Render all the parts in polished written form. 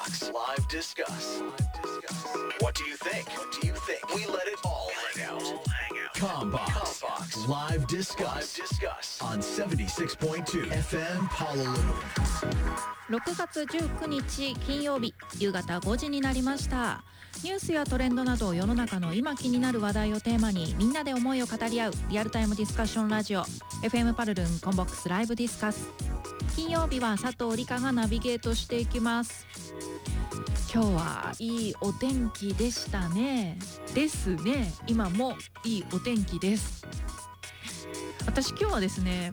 Box Live Discuss. What do you think? We let it all hang out. ComBox Live Discuss on 76.2 FM Honolulu. 6月19日金曜日夕方5時になりました。ニュースやトレンドなど世の中の今気になる話題をテーマにみんなで思いを語り合うリアルタイムディスカッションラジオ FM パルルンコンボックスライブディスカス。金曜日は佐藤理香がナビゲートしていきます。今日はいいお天気でしたね。ですね。今もいいお天気です。私今日はですね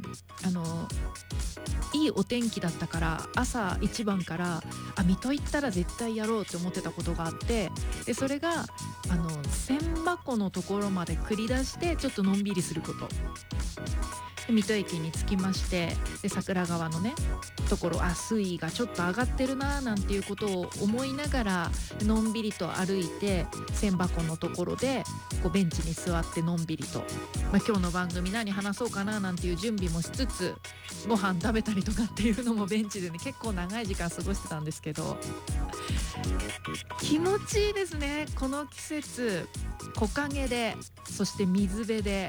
いいお天気だったから朝一番から水戸行ったら絶対やろうって思ってたことがあって、でそれが千箱のところまで繰り出してちょっとのんびりすること。で水戸駅に着きまして、で桜川のねところ水位がちょっと上がってるななんていうことを思いながらのんびりと歩いて、千箱のところでこうベンチに座ってのんびりと、今日の番組何話そうかななんていう準備もしつつ、ご飯食べたりとかっていうのもベンチでね結構長い時間過ごしてたんですけど、気持ちいいですね。この季節木陰で、そして水辺で、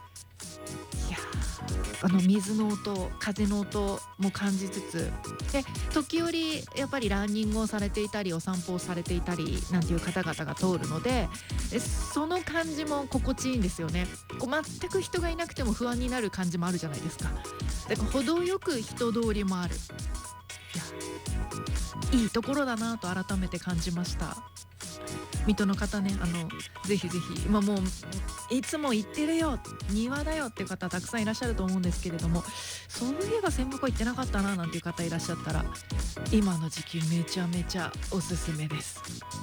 水の音風の音も感じつつ、で時折やっぱりランニングをされていたりお散歩をされていたりなんていう方々が通るので、その感じも心地いいんですよね。こう全く人がいなくても不安になる感じもあるじゃないですか。で程よく人通りもある。いいところだなと改めて感じました。水戸の方ね、ぜひぜひもういつも行ってるよ庭だよっていう方たくさんいらっしゃると思うんですけれども、そういえば千箱行ってなかったななんていう方いらっしゃったら、今の時期めちゃめちゃおすすめです。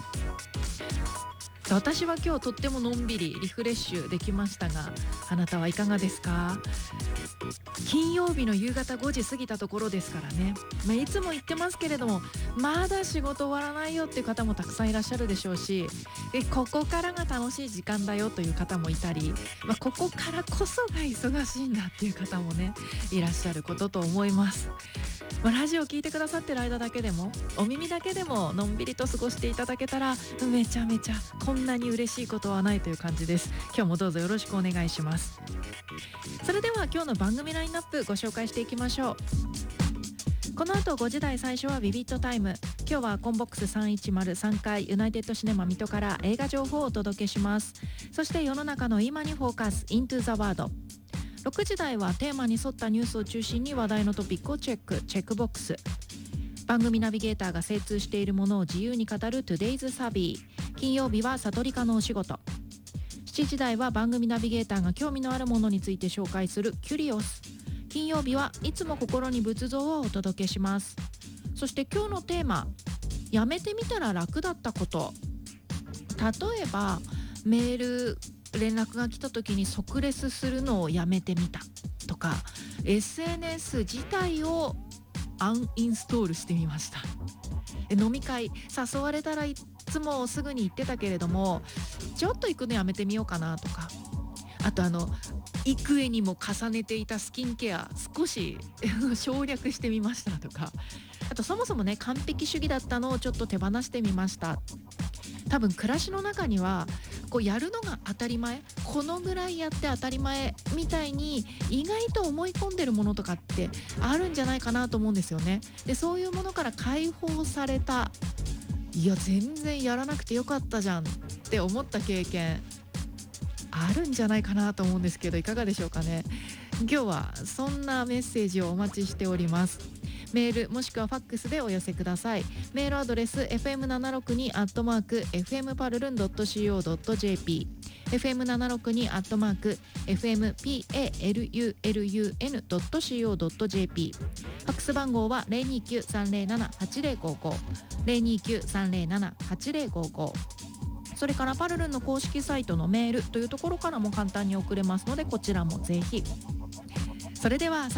私は今日とってものんびりリフレッシュできましたが、あなたはいかがですか？金曜日の夕方5時過ぎたところですからね、いつも言ってますけれども、まだ仕事終わらないよっていう方もたくさんいらっしゃるでしょうし、ここからが楽しい時間だよという方もいたり、ここからこそが忙しいんだっていう方もねいらっしゃることと思います。ラジオ聞いてくださってる間だけでも、お耳だけでものんびりと過ごしていただけたらめちゃめちゃこんなに嬉しいことはないという感じです。今日もどうぞよろしくお願いします。それでは今日の番組ラインナップご紹介していきましょう。この後5時台最初はビビットタイム。今日はコンボックス3103階ユナイテッドシネマ水戸から映画情報をお届けします。そして世の中の今にフォーカス Into the World。6時台はテーマに沿ったニュースを中心に話題のトピックをチェックボックス。番組ナビゲーターが精通しているものを自由に語る Today's サビー。金曜日は悟りかのお仕事。7時台は番組ナビゲーターが興味のあるものについて紹介するキュリオス。金曜日はいつも心に仏像をお届けします。そして今日のテーマ、やめてみたら楽だったこと。例えばメール連絡が来た時に即レスするのをやめてみたとか、 SNS 自体をアンインストールしてみました。飲み会誘われたらいつもすぐに行ってたけれどもちょっと行くのやめてみようかなとか、あと幾重にも重ねていたスキンケア少し省略してみましたとか、あとそもそもね完璧主義だったのをちょっと手放してみました。多分暮らしの中にはこうやるのが当たり前、このぐらいやって当たり前みたいに意外と思い込んでるものとかってあるんじゃないかなと思うんですよね。でそういうものから解放された、いや全然やらなくてよかったじゃんって思った経験あるんじゃないかなと思うんですけど、いかがでしょうかね。今日はそんなメッセージをお待ちしております。メールもしくはファックスでお寄せください。メールアドレス fm762@fmparlun.co.jp fm762@fmpalulun.co.jp ファックス番号は 029-307-8055 029-307-8055。それからパルルンの公式サイトのメールというところからも簡単に送れますので、こちらもぜひ。それでは